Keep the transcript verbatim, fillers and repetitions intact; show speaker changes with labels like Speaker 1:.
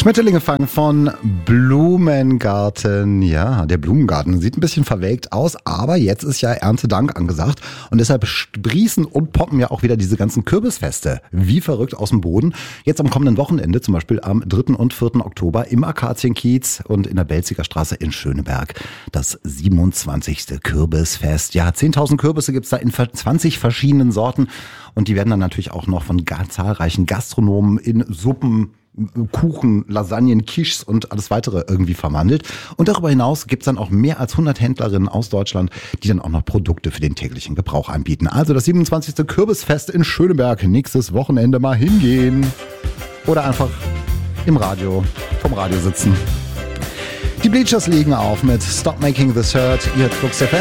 Speaker 1: Schmetterlinge fangen von Blumengarten. Ja, der Blumengarten sieht ein bisschen verwelkt aus, aber jetzt ist ja Erntedank angesagt und deshalb sprießen und poppen ja auch wieder diese ganzen Kürbisfeste wie verrückt aus dem Boden. Jetzt am kommenden Wochenende, zum Beispiel am dritten und vierten Oktober im Akazienkiez und in der Belziger Straße in Schöneberg. Das siebenundzwanzigste Kürbisfest. Ja, zehntausend Kürbisse gibt's da in zwanzig verschiedenen Sorten und die werden dann natürlich auch noch von ganz zahlreichen Gastronomen in Suppen, Kuchen, Lasagnen, Quiches und alles weitere irgendwie verwandelt. Und darüber hinaus gibt's dann auch mehr als hundert Händlerinnen aus Deutschland, die dann auch noch Produkte für den täglichen Gebrauch anbieten. Also das siebenundzwanzigste Kürbisfest in Schöneberg. Nächstes Wochenende mal hingehen. Oder einfach im Radio, vom Radio sitzen. Die Bleachers liegen auf mit Stop Making This Hurt. Ihr hört Flux F M.